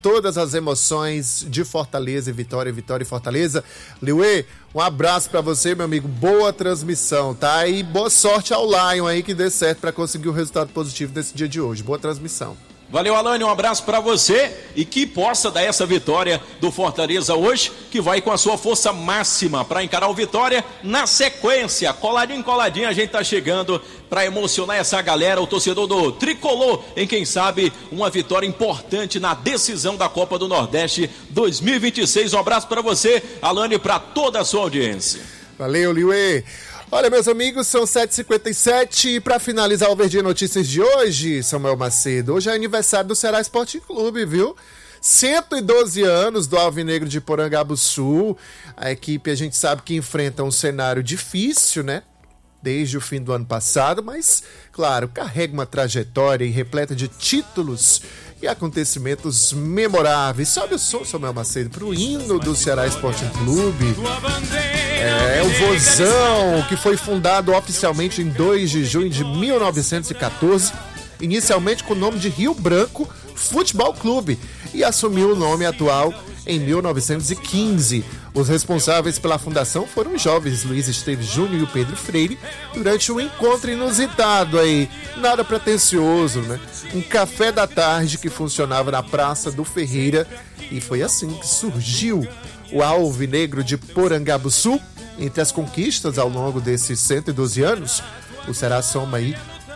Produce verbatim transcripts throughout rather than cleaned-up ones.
todas as emoções de Fortaleza e Vitória, Vitória e Fortaleza. Liuê, um abraço pra você, meu amigo, boa transmissão, tá? E boa sorte ao Lion aí, que dê certo pra conseguir o resultado positivo desse dia de hoje. Boa transmissão. Valeu, Alane, um abraço para você e que possa dar essa vitória do Fortaleza hoje, que vai com a sua força máxima para encarar o Vitória na sequência. Coladinho, coladinho, a gente tá chegando para emocionar essa galera, o torcedor do Tricolor, em quem sabe uma vitória importante na decisão da Copa do Nordeste dois mil e vinte e seis. Um abraço para você, Alane, e para toda a sua audiência. Valeu, Liuê. Olha, meus amigos, são sete e cinquenta e sete e para finalizar o Verdinha Notícias de hoje, Samuel Macedo, hoje é aniversário do Ceará Sporting Clube, viu? cento e doze anos do Alvinegro de Porangabuçu. A equipe, a gente sabe que enfrenta um cenário difícil, né? Desde o fim do ano passado, mas, claro, carrega uma trajetória repleta de títulos e acontecimentos memoráveis. Sobe o som, Samuel Macedo, pro hino do Ceará Sporting Clube. É, o Vozão, que foi fundado oficialmente em dois de junho de mil novecentos e catorze, inicialmente com o nome de Rio Branco Futebol Clube, e assumiu o nome atual em mil novecentos e quinze. Os responsáveis pela fundação foram os jovens Luiz Esteves Júnior e o Pedro Freire, durante um encontro inusitado aí, nada pretensioso, né? Um café da tarde que funcionava na Praça do Ferreira, e foi assim que surgiu o Alvinegro de Porangabuçu. Entre as conquistas ao longo desses cento e doze anos, o Ceará soma aí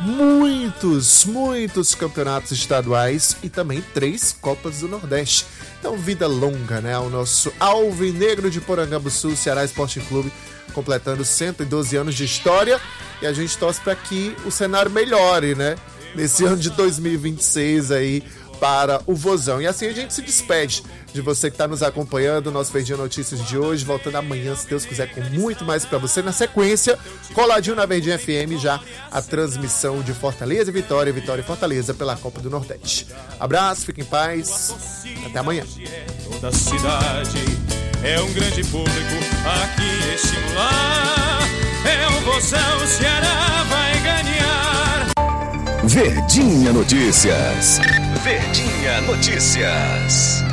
muitos, muitos campeonatos estaduais e também três Copas do Nordeste. Então, vida longa, né, ao nosso Alvinegro de Porangabuçu, Ceará Sporting Clube, completando cento e doze anos de história, e a gente torce para que o cenário melhore, né, nesse ano de dois mil e vinte e seis aí, para o Vozão. E assim a gente se despede de você que está nos acompanhando, nosso Verdinha Notícias de hoje, voltando amanhã, se Deus quiser, com muito mais para você. Na sequência, coladinho na Verdinha F M, já a transmissão de Fortaleza e Vitória, Vitória e Fortaleza pela Copa do Nordeste. Abraço, fiquem em paz, até amanhã. Toda a cidade é um grande público aqui estimular, é o Vozão, o Ceará vai ganhar. Verdinha Notícias. Verdinha Notícias.